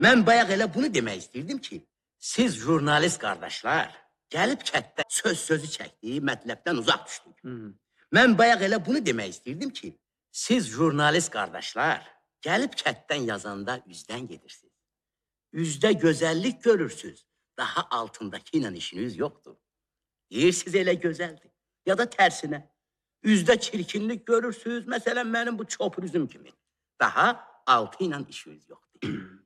Mən bayaq elə bunu demək istirdim ki, siz jurnalist qardaşlar gəlib kətdə sözü çəkdiyi mətləbdən uzaq düşdük. Mən bayaq elə bunu demək istirdim ki, siz jurnalist qardaşlar gəlib kətdən yazanda üzdən gedirsiniz. Üzdə gözəllik görürsünüz, daha altındakı ilə işiniz yoxdur. Deyirsiniz elə gözəldir, ya da tərsinə. Üzdə çirkinlik görürsünüz, məsələn mənim bu çopur üzüm kimi. Daha altı ilə işiniz yoxdur.